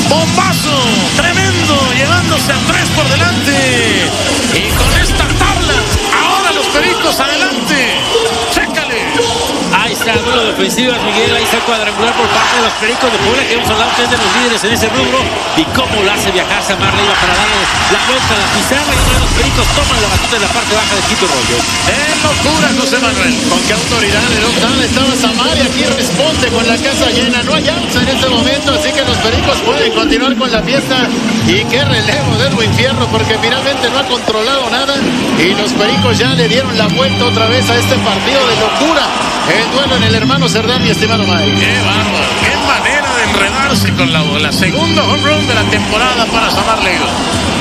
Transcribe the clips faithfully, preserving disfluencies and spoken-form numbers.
Bombazo tremendo, llevándose a tres por delante. Y con esta tabla, ahora los Pericos adelante. Chécale. Ahí está el duelo de ofensivas, Miguel. Ahí está el cuadrangular por parte de los Pericos de Puebla, que hemos hablado que es de los líderes en ese rubro. Y cómo lo hace viajar Samar Leiva para darle la vuelta a la pizarra. Y ahora los Pericos toman la batuta en la parte baja del Quito Rollo. ¡Qué locura, José Manuel! Con qué autoridad de Octán estaba Samar, y aquí responde con la casa llena. No hay outs en este momento, así que los Pericos pueden continuar con la fiesta. Y qué relevo de Edwin Fierro, porque finalmente no ha controlado nada. Y los Pericos ya le dieron la vuelta otra vez a este partido de locura. El duelo en el hermano Cerdán, mi estimado Mike. ¡Qué bárbaro! ¡Qué manera de enredarse con la bola! Segundo home run de la temporada para Samar Leiva.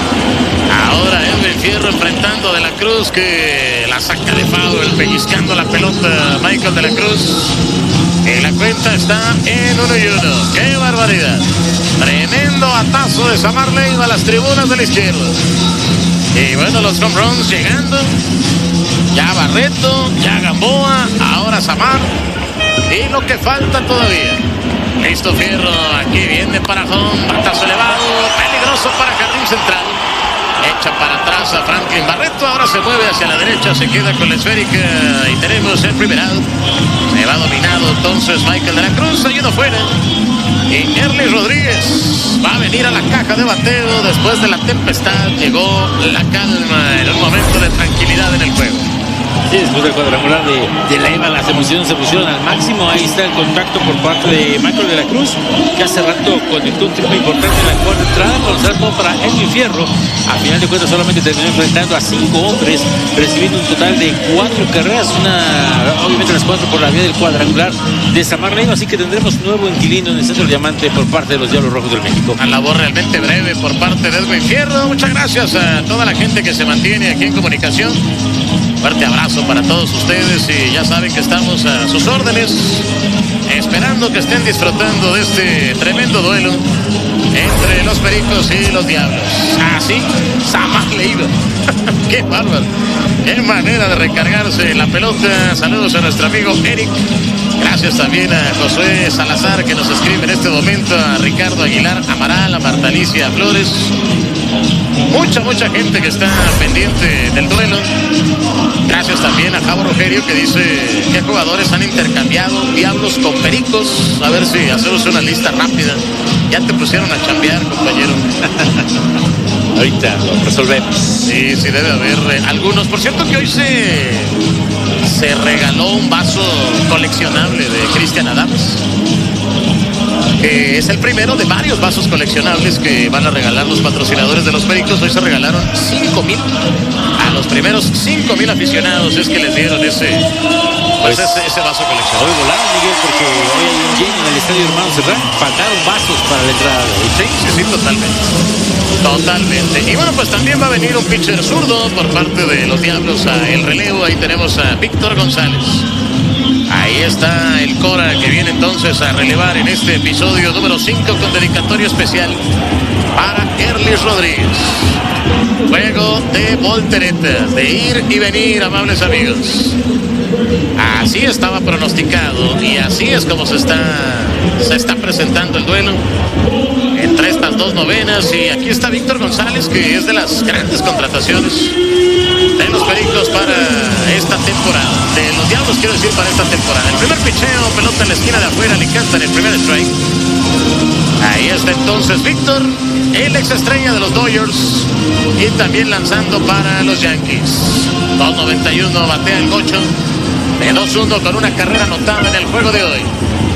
Ahora Edwin Fierro enfrentando a De la Cruz, que la saca de foul, pellizcando la pelota Michael De la Cruz. Y la cuenta está en uno y uno. ¡Qué barbaridad! Tremendo atazo de Samar Leiva a las tribunas de la izquierda. Y bueno, los home runs llegando. Ya Barreto, ya Gamboa, ahora Samar. Y lo que falta todavía. Listo Fierro, aquí viene para home, batazo elevado, peligroso para jardín central. Echa para atrás a Franklin Barreto, ahora se mueve hacia la derecha, se queda con la esférica y tenemos el primer out. Se va dominado entonces Michael De la Cruz, ayuda afuera. Y Erlis Rodríguez va a venir a la caja de bateo después de la tempestad. Llegó la calma en un momento de tranquilidad en el juego. Sí, después del cuadrangular de, de Leiva, las emociones se pusieron al máximo. Ahí está el contacto por parte de Michael De la Cruz, que hace rato conectó un triple importante en la cuarta entrada, por ser todo para Edwin Fierro. A final de cuentas solamente terminó enfrentando a cinco hombres, recibiendo un total de cuatro carreras, una, obviamente las cuatro por la vía del cuadrangular de Samar Leiva, así que tendremos nuevo inquilino en el centro diamante por parte de los Diablos Rojos del México. Una labor realmente breve por parte de Edwin Fierro. Muchas gracias a toda la gente que se mantiene aquí en comunicación. Fuerte abrazo para todos ustedes y ya saben que estamos a sus órdenes, esperando que estén disfrutando de este tremendo duelo entre los Pericos y los Diablos. Así, Samar Leiva. Qué bárbaro. Qué manera de recargarse la pelota. Saludos a nuestro amigo Eric. Gracias también a Josué Salazar, que nos escribe en este momento, a Ricardo Aguilar Amaral, a Marta Alicia Flores. Mucha, mucha gente que está pendiente del duelo. Gracias también a Javo Rogerio, que dice qué jugadores han intercambiado Diablos con Pericos. A ver si hacemos una lista rápida. Ya te pusieron a chambear, compañero. Ahorita lo resolvemos. Sí, sí debe haber eh, algunos. Por cierto que hoy se, se regaló un vaso coleccionable de Cristian Adams, que es el primero de varios vasos coleccionables que van a regalar los patrocinadores de los Pericos. Hoy se regalaron cinco mil a los primeros cinco mil aficionados, es que les dieron ese, pues Pues, ese, ese vaso coleccionable. Hoy volaron, Miguel, porque hoy hay un lleno en el estadio Hermano Cerdán. Faltaron vasos para la entrada de hoy. Sí, sí, sí, totalmente. Totalmente. Y bueno, pues también va a venir un pitcher zurdo por parte de los Diablos a el relevo. Ahí tenemos a Víctor González. Ahí está el Cora, que viene entonces a relevar en este episodio número cinco con dedicatorio especial para Erlis Rodríguez. Juego de volteretas, de ir y venir, amables amigos. Así estaba pronosticado y así es como se está, se está presentando el duelo entre estas dos novenas. Y aquí está Víctor González, que es de las grandes contrataciones de los Pericos para esta temporada, de los Diablos quiero decir para esta temporada. El primer picheo, pelota en la esquina de afuera, le canta en el primer strike. Ahí está entonces Víctor, el ex estrella de los Dodgers, y también lanzando para los Yankees. dos noventa y uno batea el Gocho, de dos uno con una carrera anotada en el juego de hoy.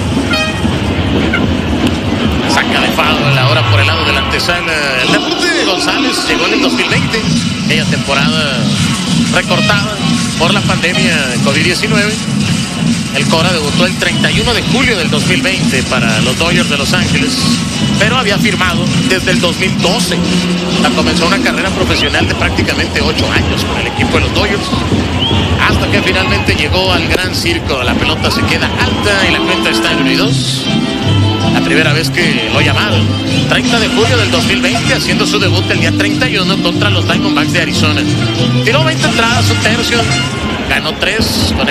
Saca de foul ahora por el lado del antesala. El debut de González llegó en el dos mil veinte, aquella temporada recortada por la pandemia COVID diecinueve. El Cora debutó el treinta y uno de julio del dos mil veinte para los Dodgers de Los Ángeles, pero había firmado desde el dos mil doce. Comenzó una carrera profesional de prácticamente ocho años con el equipo de los Dodgers, hasta que finalmente llegó al gran circo. La pelota se queda alta y la cuenta está en uno y dos. La primera vez que lo llamaron, treinta de julio del dos mil veinte, haciendo su debut el día treinta y uno contra los Diamondbacks de Arizona. Tiró veinte entradas, un tercio, ganó tres con